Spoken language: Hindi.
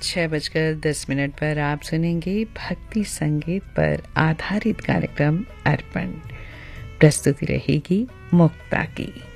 6:10 पर आप सुनेंगे भक्ति संगीत पर आधारित कार्यक्रम अर्पण। प्रस्तुति रहेगी मुक्ता की।